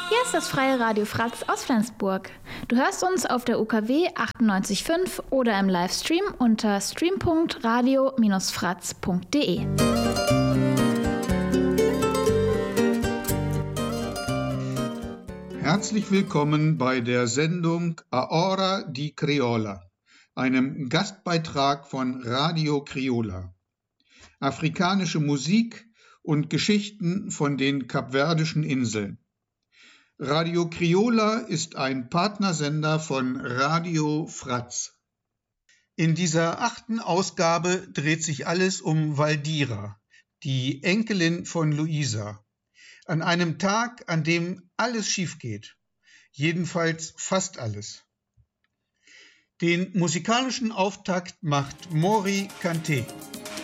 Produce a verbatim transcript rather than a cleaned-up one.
Hier ist das Freie Radio Fratz aus Flensburg. Du hörst uns auf der U K W achtundneunzig Komma fünf oder im Livestream unter stream punkt radio Bindestrich fratz punkt de. Herzlich willkommen bei der Sendung A Hora di Criolla, einem Gastbeitrag von Radio Criolla. Afrikanische Musik und Geschichten von den Kapverdischen Inseln. Radio Criolla ist ein Partnersender von Radio Fratz. In dieser achten Ausgabe dreht sich alles um Valdira, die Enkelin von Luisa. An einem Tag, an dem alles schief geht. Jedenfalls fast alles. Den musikalischen Auftakt macht Mori Kanté.